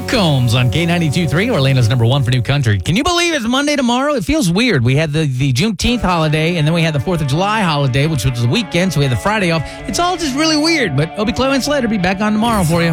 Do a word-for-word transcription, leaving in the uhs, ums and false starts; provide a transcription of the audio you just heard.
Combs on K ninety-two point three, Orlando's number one for new country. Can you believe it's Monday tomorrow? It feels weird. We had the, the Juneteenth holiday, and then we had the fourth of July holiday, which was the weekend, so we had the Friday off. It's all just really weird, but Obie Clements Slater will be back on tomorrow for you.